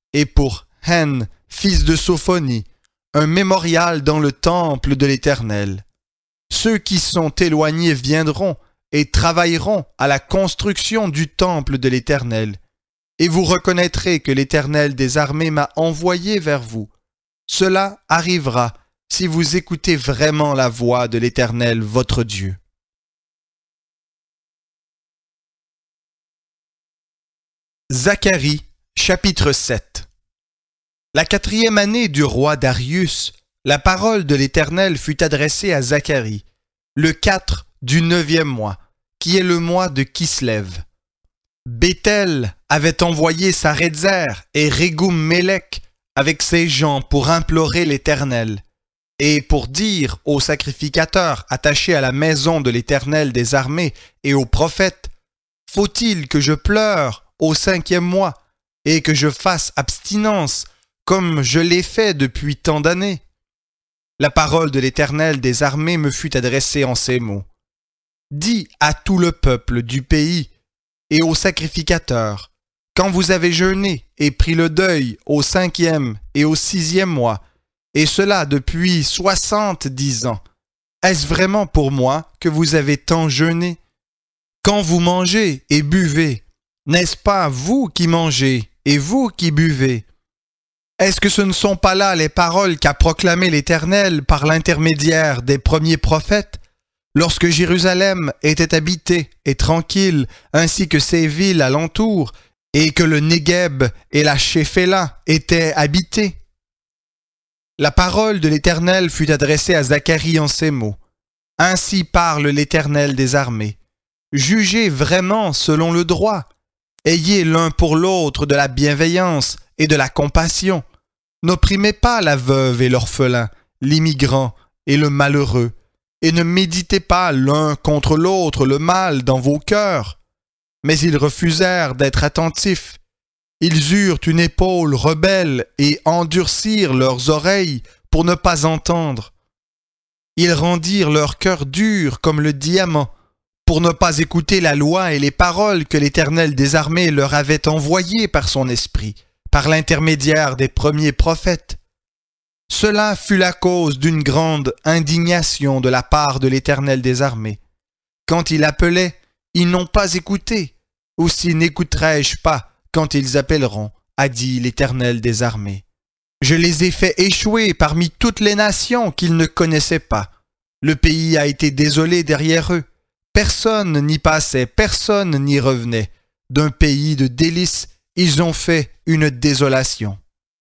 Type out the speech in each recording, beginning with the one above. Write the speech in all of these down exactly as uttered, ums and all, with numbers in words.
et pour Hen, fils de Sophonie, un mémorial dans le temple de l'Éternel. Ceux qui sont éloignés viendront et travailleront à la construction du temple de l'Éternel, et vous reconnaîtrez que l'Éternel des armées m'a envoyé vers vous. Cela arrivera si vous écoutez vraiment la voix de l'Éternel votre Dieu. Zacharie, chapitre sept. La quatrième année du roi Darius, la parole de l'Éternel fut adressée à Zacharie, le quatre du neuvième mois, qui est le mois de Kislev. Béthel avait envoyé Saredzer et Régum-Mélec avec ses gens pour implorer l'Éternel, et pour dire aux sacrificateurs attachés à la maison de l'Éternel des armées et aux prophètes, « Faut-il que je pleure au cinquième mois, et que je fasse abstinence, comme je l'ai fait depuis tant d'années. » La parole de l'Éternel des armées me fut adressée en ces mots. Dis à tout le peuple du pays et aux sacrificateurs, quand vous avez jeûné et pris le deuil au cinquième et au sixième mois, et cela depuis soixante-dix ans, est-ce vraiment pour moi que vous avez tant jeûné? Quand vous mangez et buvez, n'est-ce pas vous qui mangez et vous qui buvez? Est-ce que ce ne sont pas là les paroles qu'a proclamées l'Éternel par l'intermédiaire des premiers prophètes, lorsque Jérusalem était habitée et tranquille, ainsi que ses villes alentours, et que le Négueb et la Shéphéla étaient habités? La parole de l'Éternel fut adressée à Zacharie en ces mots. Ainsi parle l'Éternel des armées. Jugez vraiment selon le droit. Ayez l'un pour l'autre de la bienveillance et de la compassion. N'opprimez pas la veuve et l'orphelin, l'immigrant et le malheureux, et ne méditez pas l'un contre l'autre le mal dans vos cœurs. Mais ils refusèrent d'être attentifs. Ils eurent une épaule rebelle et endurcirent leurs oreilles pour ne pas entendre. Ils rendirent leur cœur dur comme le diamant, pour ne pas écouter la loi et les paroles que l'Éternel des armées leur avait envoyées par son esprit, par l'intermédiaire des premiers prophètes. Cela fut la cause d'une grande indignation de la part de l'Éternel des armées. Quand il appelait, ils n'ont pas écouté. Aussi n'écouterai-je pas quand ils appelleront, a dit l'Éternel des armées. Je les ai fait échouer parmi toutes les nations qu'ils ne connaissaient pas. Le pays a été désolé derrière eux. Personne n'y passait, personne n'y revenait. D'un pays de délices, ils ont fait une désolation.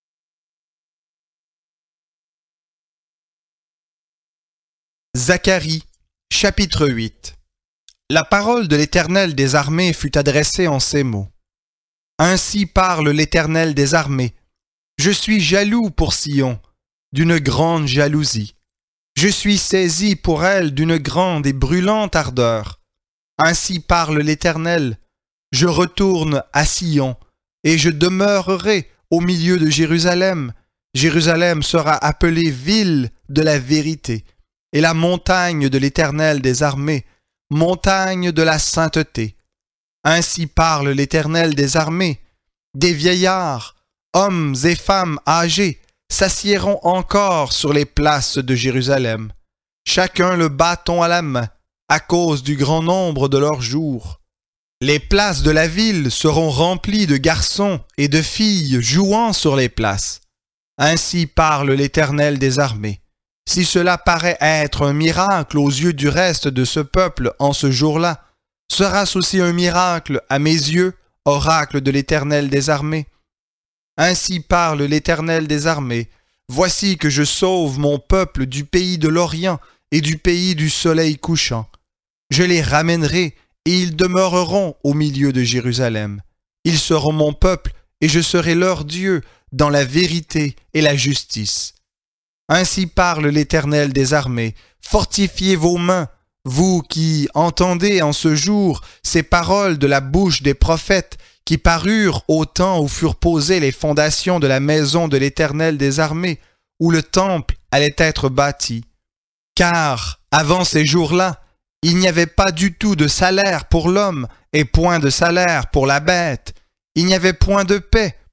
Zacharie, chapitre huit. La parole de l'Éternel des armées fut adressée en ces mots. Ainsi parle l'Éternel des armées. Je suis jaloux pour Sion, d'une grande jalousie. Je suis saisi pour elle d'une grande et brûlante ardeur. Ainsi parle l'Éternel. Je retourne à Sion, et je demeurerai au milieu de Jérusalem. Jérusalem sera appelée ville de la vérité, et la montagne de l'Éternel des armées, montagne de la sainteté. Ainsi parle l'Éternel des armées. Des vieillards, hommes et femmes âgés, s'assiéront encore sur les places de Jérusalem, chacun le bâton à la main, à cause du grand nombre de leurs jours. Les places de la ville seront remplies de garçons et de filles jouant sur les places. Ainsi parle l'Éternel des armées. Si cela paraît être un miracle aux yeux du reste de ce peuple en ce jour-là, sera-ce aussi un miracle à mes yeux, oracle de l'Éternel des armées? Ainsi parle l'Éternel des armées. Voici que je sauve mon peuple du pays de l'Orient et du pays du soleil couchant. Je les ramènerai et ils demeureront au milieu de Jérusalem. Ils seront mon peuple et je serai leur Dieu dans la vérité et la justice. Ainsi parle l'Éternel des armées. Fortifiez vos mains, vous qui entendez en ce jour ces paroles de la bouche des prophètes qui parurent au temps où furent posées les fondations de la maison de l'Éternel des armées, où le temple allait être bâti. Car, avant ces jours-là, il n'y avait pas du tout de salaire pour l'homme et point de salaire pour la bête. Il n'y avait point de paix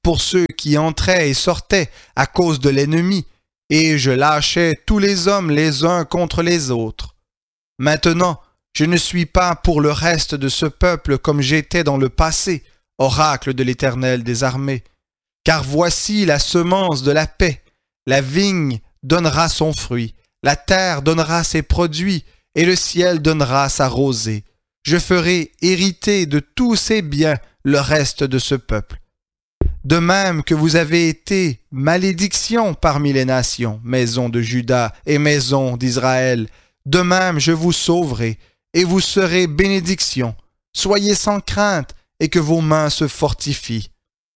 pour ceux qui entraient et sortaient à cause de l'ennemi, et je lâchais tous les hommes les uns contre les autres. Maintenant, je ne suis pas pour le reste de ce peuple comme j'étais dans le passé, oracle de l'Éternel des armées. Car voici la semence de la paix, la vigne donnera son fruit, la terre donnera ses produits, et le ciel donnera sa rosée. Je ferai hériter de tous ses biens le reste de ce peuple. De même que vous avez été malédiction parmi les nations, maison de Juda et maison d'Israël, de même je vous sauverai, et vous serez bénédiction. Soyez sans crainte, et que vos mains se fortifient.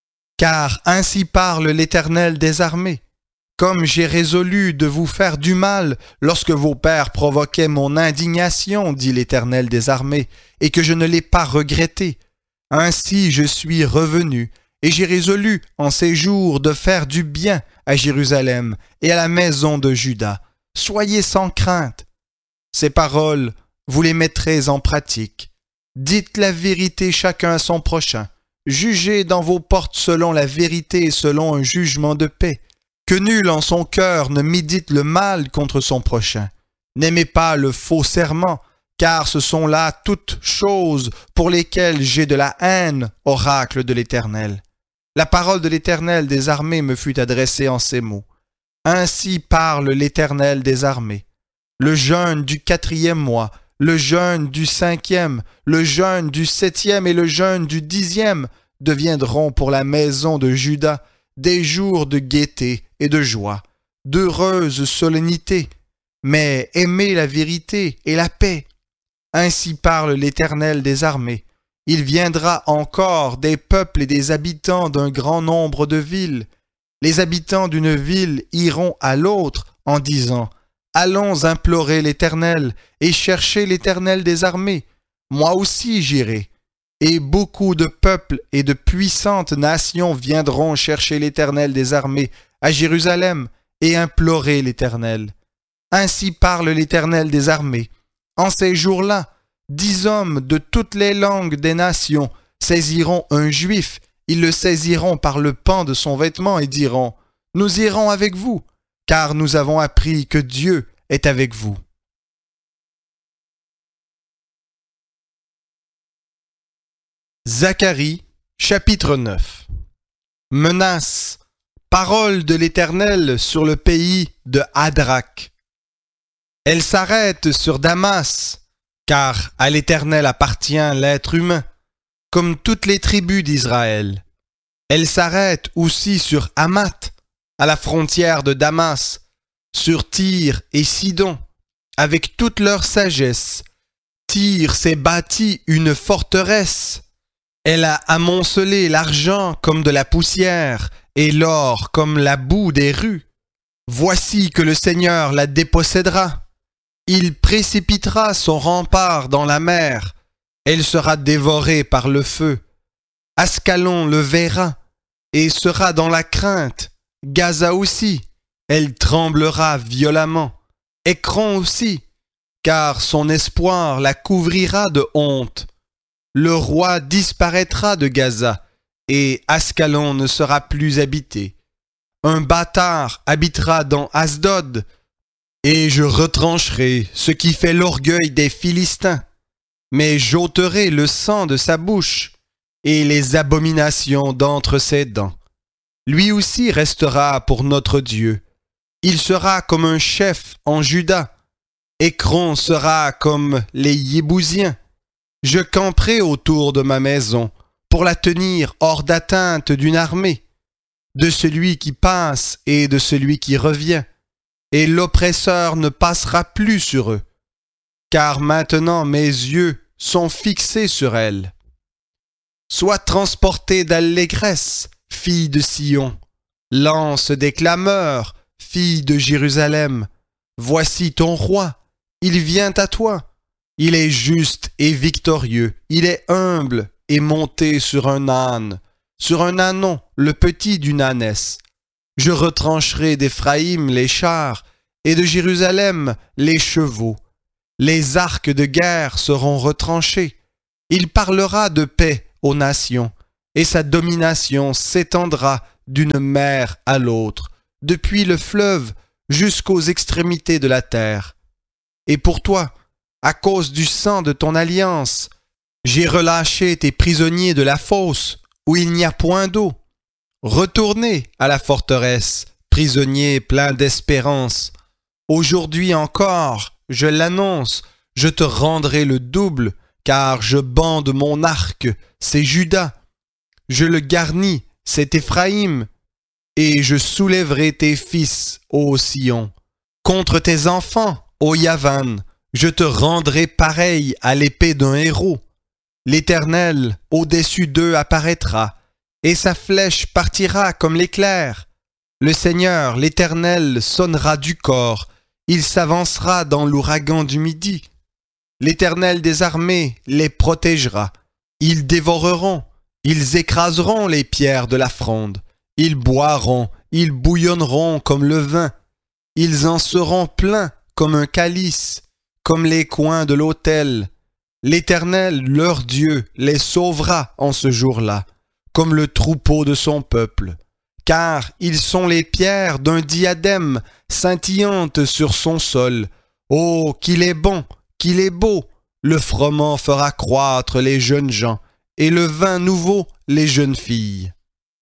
Car ainsi parle l'Éternel des armées. Comme j'ai résolu de vous faire du mal lorsque vos pères provoquaient mon indignation, dit l'Éternel des armées, et que je ne l'ai pas regretté, ainsi je suis revenu, et j'ai résolu en ces jours de faire du bien à Jérusalem et à la maison de Juda. Soyez sans crainte. Ces paroles, vous les mettrez en pratique. Dites la vérité chacun à son prochain. Jugez dans vos portes selon la vérité et selon un jugement de paix. Que nul en son cœur ne médite le mal contre son prochain. N'aimez pas le faux serment, car ce sont là toutes choses pour lesquelles j'ai de la haine, oracle de l'Éternel. La parole de l'Éternel des armées me fut adressée en ces mots. Ainsi parle l'Éternel des armées. Le jeûne du quatrième mois, le jeûne du cinquième, le jeûne du septième et le jeûne du dixième deviendront pour la maison de Juda des jours de gaieté et de joie, d'heureuses solennités, mais aimez la vérité et la paix. Ainsi parle l'Éternel des armées. Il viendra encore des peuples et des habitants d'un grand nombre de villes. Les habitants d'une ville iront à l'autre en disant « Allons implorer l'Éternel et chercher l'Éternel des armées. Moi aussi j'irai. » Et beaucoup de peuples et de puissantes nations viendront chercher l'Éternel des armées à Jérusalem et implorer l'Éternel. Ainsi parle l'Éternel des armées. En ces jours-là, dix hommes de toutes les langues des nations saisiront un juif. Ils le saisiront par le pan de son vêtement et diront « Nous irons avec vous, car nous avons appris que Dieu est avec vous. » Zacharie, chapitre neuf. Menace, parole de l'Éternel sur le pays de Hadrach. Elle s'arrête sur Damas, car à l'Éternel appartient l'être humain, comme toutes les tribus d'Israël. Elle s'arrête aussi sur Hamath, à la frontière de Damas, sur Tyr et Sidon, avec toute leur sagesse. Tyr s'est bâti une forteresse. Elle a amoncelé l'argent comme de la poussière et l'or comme la boue des rues. Voici que le Seigneur la dépossédera. Il précipitera son rempart dans la mer. Elle sera dévorée par le feu. Ascalon le verra et sera dans la crainte. Gaza aussi, elle tremblera violemment. Écron aussi, car son espoir la couvrira de honte. Le roi disparaîtra de Gaza, et Ascalon ne sera plus habité. Un bâtard habitera dans Asdod, et je retrancherai ce qui fait l'orgueil des Philistins. Mais j'ôterai le sang de sa bouche, et les abominations d'entre ses dents. Lui aussi restera pour notre Dieu. Il sera comme un chef en Juda. Écron sera comme les Yébousiens. Je camperai autour de ma maison pour la tenir hors d'atteinte d'une armée, de celui qui passe et de celui qui revient, et l'oppresseur ne passera plus sur eux, car maintenant mes yeux sont fixés sur elle. Sois transportée d'allégresse, fille de Sion, lance des clameurs, fille de Jérusalem. Voici ton roi, il vient à toi. Il est juste et victorieux, il est humble et monté sur un âne, sur un ânon, le petit d'une ânesse. Je retrancherai d'Éphraïm les chars et de Jérusalem les chevaux. Les arcs de guerre seront retranchés. Il parlera de paix aux nations et sa domination s'étendra d'une mer à l'autre, depuis le fleuve jusqu'aux extrémités de la terre. Et pour toi, à cause du sang de ton alliance, j'ai relâché tes prisonniers de la fosse, où il n'y a point d'eau. Retournez à la forteresse, prisonniers pleins d'espérance. Aujourd'hui encore, je l'annonce, je te rendrai le double, car je bande mon arc, c'est Juda. Je le garnis, c'est Éphraïm, et je soulèverai tes fils, ô Sion. Contre tes enfants, ô Yavan, je te rendrai pareil à l'épée d'un héros. L'Éternel au-dessus d'eux apparaîtra, et sa flèche partira comme l'éclair. Le Seigneur, l'Éternel, sonnera du cor, il s'avancera dans l'ouragan du midi. L'Éternel des armées les protégera. Ils dévoreront, ils écraseront les pierres de la fronde. Ils boiront, ils bouillonneront comme le vin. Ils en seront pleins comme un calice, comme les coins de l'autel. L'Éternel, leur Dieu, les sauvera en ce jour-là, comme le troupeau de son peuple. Car ils sont les pierres d'un diadème scintillantes sur son sol. Oh, qu'il est bon, qu'il est beau! Le froment fera croître les jeunes gens, et le vin nouveau les jeunes filles.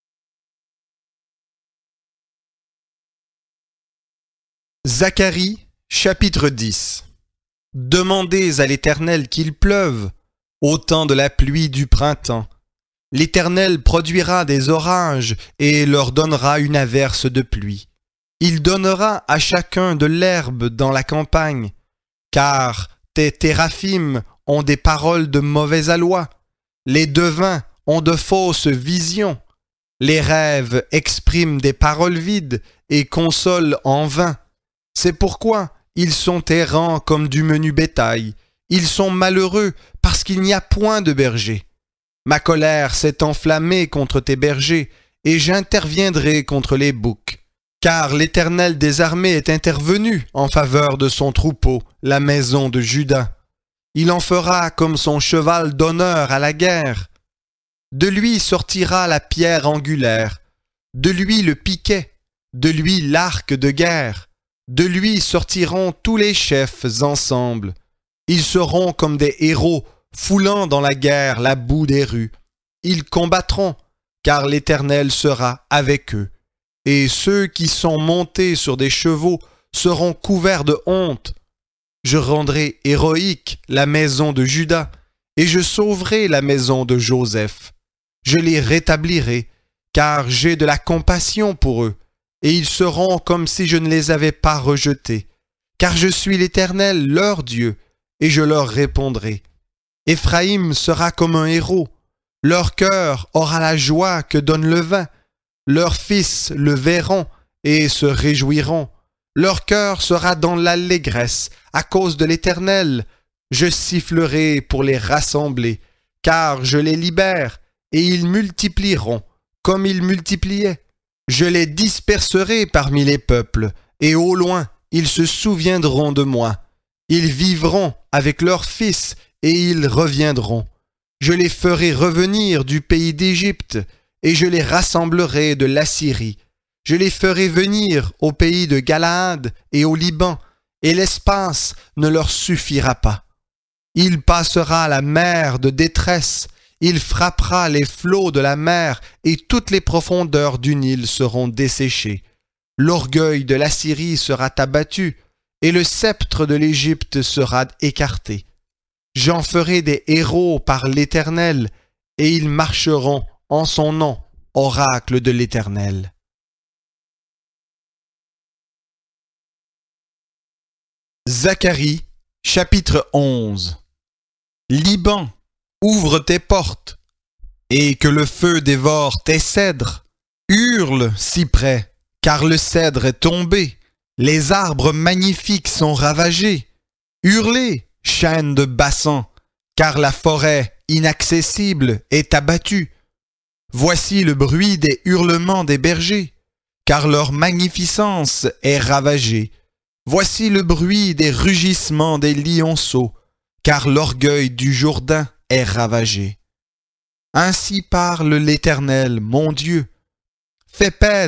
Zacharie, chapitre dix. Demandez à l'Éternel qu'il pleuve, au temps de la pluie du printemps. L'Éternel produira des orages et leur donnera une averse de pluie. Il donnera à chacun de l'herbe dans la campagne, car tes téraphim ont des paroles de mauvais aloi, les devins ont de fausses visions, les rêves expriment des paroles vides et consolent en vain. C'est pourquoi ils sont errants comme du menu bétail, ils sont malheureux parce qu'il n'y a point de berger. Ma colère s'est enflammée contre tes bergers, et j'interviendrai contre les boucs. Car l'Éternel des armées est intervenu en faveur de son troupeau, la maison de Juda. Il en fera comme son cheval d'honneur à la guerre. De lui sortira la pierre angulaire, de lui le piquet, de lui l'arc de guerre. De lui sortiront tous les chefs ensemble. Ils seront comme des héros, foulant dans la guerre la boue des rues. Ils combattront, car l'Éternel sera avec eux. Et ceux qui sont montés sur des chevaux seront couverts de honte. Je rendrai héroïque la maison de Juda, et je sauverai la maison de Joseph. Je les rétablirai, car j'ai de la compassion pour eux, et ils seront comme si je ne les avais pas rejetés, car je suis l'Éternel, leur Dieu, et je leur répondrai. Éphraïm sera comme un héros, leur cœur aura la joie que donne le vin, leurs fils le verront et se réjouiront, leur cœur sera dans l'allégresse à cause de l'Éternel. Je sifflerai pour les rassembler, car je les libère, et ils multiplieront comme ils multipliaient. Je les disperserai parmi les peuples, et au loin, ils se souviendront de moi. Ils vivront avec leurs fils, et ils reviendront. Je les ferai revenir du pays d'Égypte, et je les rassemblerai de l'Assyrie. Je les ferai venir au pays de Galaad et au Liban, et l'espace ne leur suffira pas. Il passera la mer de détresse, il frappera les flots de la mer, et toutes les profondeurs du Nil seront desséchées. L'orgueil de l'Assyrie sera abattu, et le sceptre de l'Égypte sera écarté. J'en ferai des héros par l'Éternel, et ils marcheront en son nom, oracle de l'Éternel. Zacharie, chapitre onze. Liban, ouvre tes portes, et que le feu dévore tes cèdres. Hurle, cyprès, car le cèdre est tombé, les arbres magnifiques sont ravagés. Hurlez, chênes de Basan, car la forêt inaccessible est abattue. Voici le bruit des hurlements des bergers, car leur magnificence est ravagée. Voici le bruit des rugissements des lionceaux, car l'orgueil du Jourdain est ravagé. Ainsi parle l'Éternel, mon Dieu. Fais paître